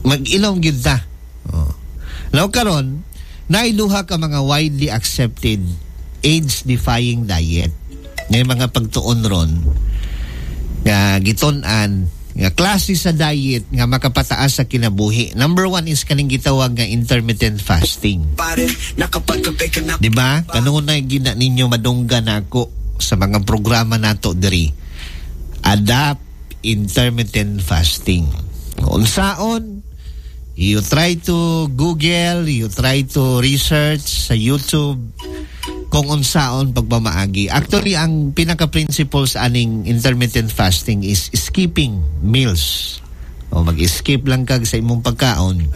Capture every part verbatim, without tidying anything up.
mag-ilom gyud ta. Oh. Now karon, naiduha ka mga widely accepted age-defying diet. Ngay mga pagtuon ron nga gitun-an nga klase sa diet nga makapataas sa kinabuhi. Number one is kaning gitawag nga intermittent fasting. Di ba? Kanunay gina ninyo madungga na ako sa mga programa nato diri. Adapt intermittent fasting. Unsaon? You try to Google, you try to research sa YouTube kung unsaon pagmamaagi. Actually, ang pinaka-principles aning intermittent fasting is skipping meals. O mag-skip lang kag sa imong pagkaon.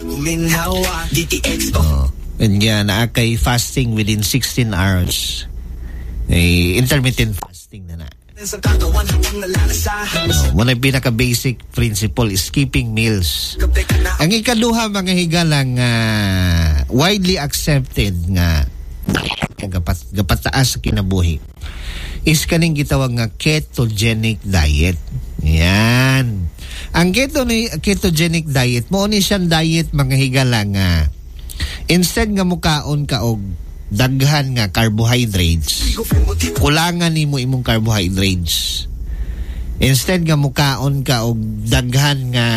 O, kanya na kay fasting within sixteen hours. Eh, intermittent fasting na na. O, muna yung pinaka-basic principle is skipping meals. Ang ikaduha, mga higalang uh, widely accepted nga gapat gapataas sa kinabuhi is kaning gitawag nga ketogenic diet. Yan. Ang keto ni ketogenic diet mo ni siyang diet mga higala nga instead nga mukaon ka og daghan nga carbohydrates, kulangan nimo imong carbohydrates. Instead nga mukaon ka og daghan nga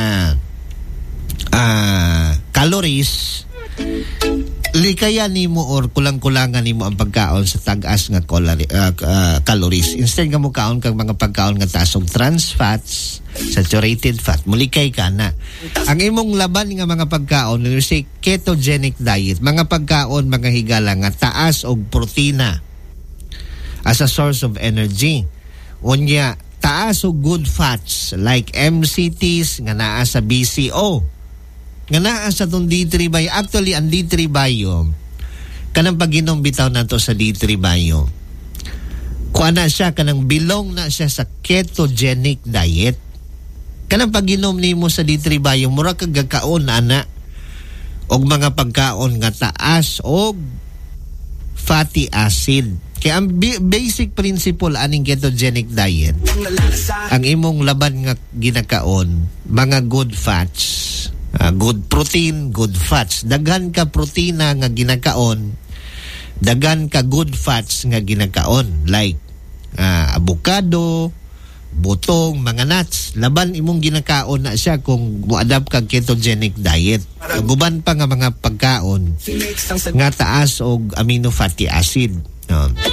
uh, calories, likaya nimo or kulang-kulangan nimo ang pagkaon sa tag-as nga colori, uh, uh, calories. Instead nga mo kaon kang mga pagkaon nga taas og trans fats, saturated fat, mulikay ka na. Ang imong laban nga mga pagkaon, we say ketogenic diet, mga pagkaon mga higala nga taas og protina as a source of energy. Unya taas og good fats like M C Ts nga naa sa B C O. Nga naa sa itong D three bio. Actually, ang D three bio, kanang pag-inom bitaw na to sa D three bio, kuha na siya, kanang belong na siya sa ketogenic diet. Kanang pag-inom ni mo sa D three bio, mura kagakaon na na og mga pagkaon nga taas og fatty acid. Kaya ang b- basic principle aning ketogenic diet, ang imong laban nga ginakaon, mga good fats, Uh, good protein, good fats. Daghan ka protina nga ginakaon, daghan ka good fats nga ginakaon like uh, avocado, butong, mga nuts. Laban imong ginakaon na siya kung mo-adapt kag ketogenic diet. Guban pa nga mga pagkaon nga taas og amino fatty acid. Um,